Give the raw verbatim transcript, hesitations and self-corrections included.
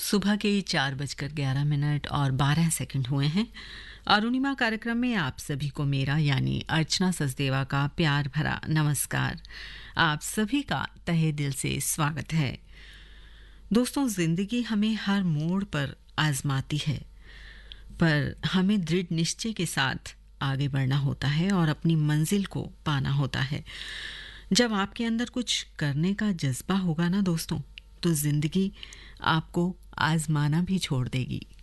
सुबह के चार बजकर ग्यारह मिनट और बारह सेकंड हुए हैं। अरुणिमा कार्यक्रम में आप सभी को मेरा यानी अर्चना सचदेवा का प्यार भरा नमस्कार। आप सभी का तहे दिल से स्वागत है। दोस्तों, जिंदगी हमें हर मोड़ पर आजमाती है, पर हमें दृढ़ निश्चय के साथ आगे बढ़ना होता है और अपनी मंजिल को पाना होता है। जब आपके अंदर कुछ करने का जज्बा होगा ना दोस्तों, तो जिंदगी आपको आजमाना भी छोड़ देगी।